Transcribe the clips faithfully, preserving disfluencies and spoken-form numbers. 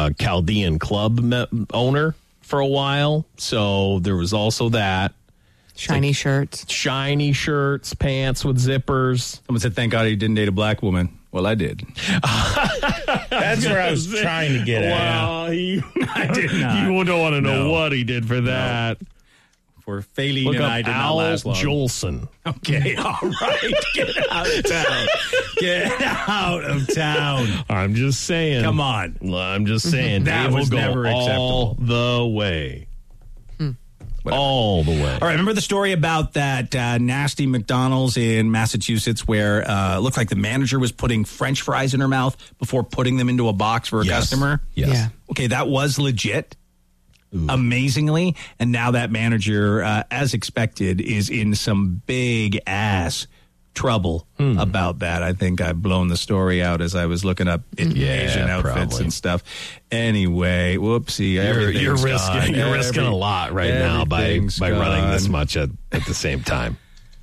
uh, Chaldean club me- owner for a while. So there was also that. Shiny like shirts. Shiny shirts, pants with zippers. Someone said, thank God he didn't date a black woman. Well, I did. That's where I was trying to get at. Well, he, I did not. You don't want to know No. what he did for that. No. For Faylene Look and up I did Al not last long. Jolson. Okay, all right. Get out of town. Get out of town. I'm just saying. Come on. I'm just saying. That Dave will was go never all acceptable. the way. All the way. All right, remember the story about that uh, nasty McDonald's in Massachusetts where uh, it looked like the manager was putting French fries in her mouth before putting them into a box for a Yes. customer? Yes. Yeah. Okay, that was legit. Amazingly. And now that manager, uh, as expected, is in some big ass trouble Hmm. about that. I think I've blown the story out as I was looking up Yeah, Asian outfits probably. and stuff. Anyway, whoopsie. You're, everything's you're risking gone. you're risking Every- a lot right now by everything's by running this gone. much at, at the same time.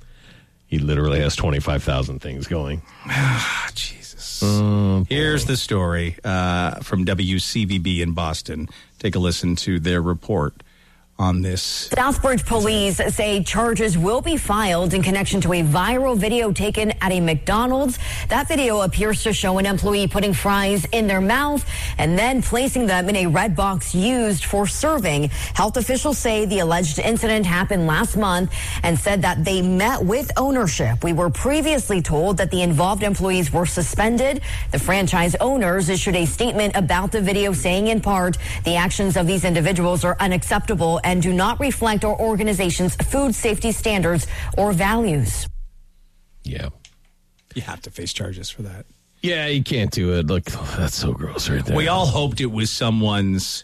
He literally has twenty-five thousand things going. Ah, Jesus. Oh, Here's the story uh, from W C V B in Boston. Take a listen to their report on this. Southbridge police say charges will be filed in connection to a viral video taken at a McDonald's. That video appears to show an employee putting fries in their mouth and then placing them in a red box used for serving. Health officials say the alleged incident happened last month and said that they met with ownership. We were previously told that the involved employees were suspended. The franchise owners issued a statement about the video saying in part, the actions of these individuals are unacceptable and do not reflect our organization's food safety standards or values. Yeah. You have to face charges for that. Yeah, you can't do it. Look, that's so gross right there. We all hoped it was someone's,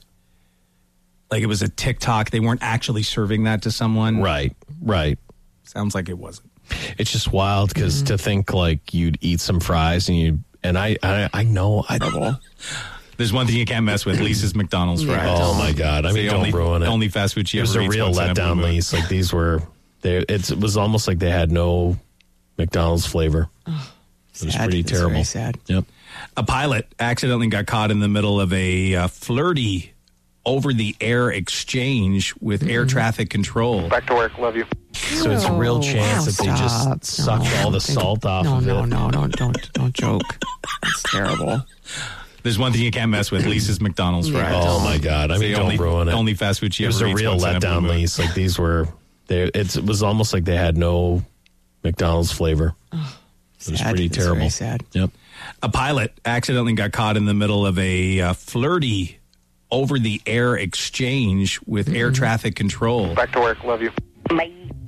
like it was a TikTok. They weren't actually serving that to someone. Right, right. Sounds like it wasn't. It's just wild because Mm-hmm. to think like you'd eat some fries and you and I I, I know I There's one thing you can't mess with. Lisa's McDonald's fries. Oh my God! I It's mean, the don't only, ruin it. Only fast food she It was ever a eats real once in a blue letdown, moon. Lise. Like these were, they. It's, it was almost like they had no McDonald's flavor. Oh, it was sad. pretty It's terrible. very sad. Yep. A pilot accidentally got caught in the middle of a uh, flirty over-the-air exchange with Mm-hmm. air traffic control. Back to work. Love you. So it's a real Oh, chance that they stop. just sucked No, all the think- salt off no, of no, it. No, no, don't, don't, don't joke. It's terrible. There's one thing you can't mess with. Lisa's McDonald's Yeah. fries. Oh my God! I It's mean, the don't only, ruin it. Only fast food she It was ever a eats real once in a blue letdown, moon. Lise. Like these were, they. It's, it was almost like they had no McDonald's flavor. It was Sad. pretty It's terrible. very sad. Yep. A pilot accidentally got caught in the middle of a uh, flirty over-the-air exchange with air traffic control. Back to work. Love you. Bye.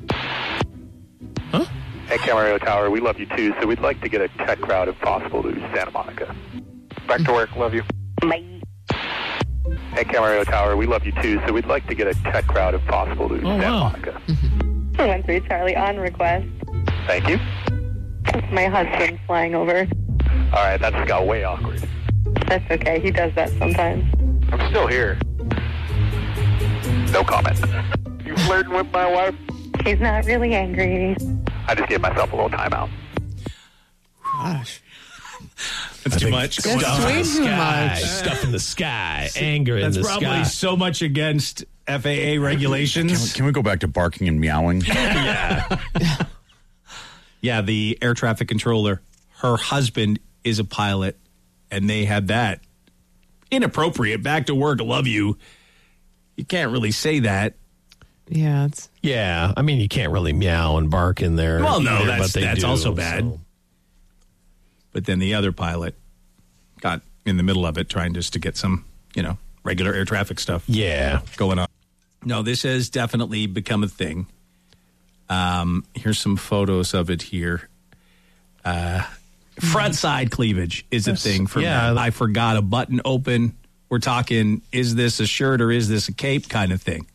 At Camarillo Tower, we love you too, so we'd like to get a tech crowd if possible to Santa Monica. Back to work. Love you. Bye. At Camarillo Tower, we love you too, so we'd like to get a tech crowd if possible to Santa wow. Monica. one three Charlie on request. Thank you. My husband's flying over. All right, that just got way awkward. That's okay. He does that sometimes. I'm still here. No comment. You flirting with my wife? He's not really angry. I just gave myself a little timeout. Gosh. That's too much. That's Stuff. way too Sky, much. stuff in the sky, anger in That's the probably sky. so much against F A A regulations. Can we go back to barking and meowing? Yeah, the air traffic controller, her husband is a pilot, and they had that inappropriate. Back to work, love you. You can't really say that. Yeah, it's Yeah, I mean, you can't really meow and bark in there. Well, no, either, that's- but they that's do, also bad. so. But then the other pilot got in the middle of it, trying just to get some, you know, regular air traffic stuff Yeah. going on. No, this has definitely become a thing. Um, here's some photos of it here. Uh, front side cleavage is a Yes. thing for Yeah. men. I forgot a button open. We're talking, is this a shirt or is this a cape kind of thing?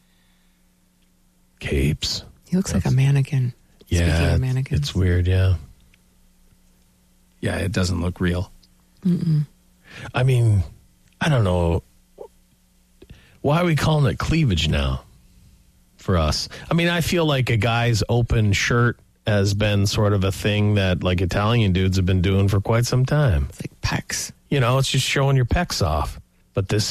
Capes. he looks like a mannequin. Speaking Yeah, of mannequins. it's weird, yeah. Yeah, it doesn't look real. I mean, I don't know. Why are we calling it cleavage now for us? I mean, I feel like a guy's open shirt has been sort of a thing that like Italian dudes have been doing for quite some time. It's like pecs. You know, it's just showing your pecs off. But this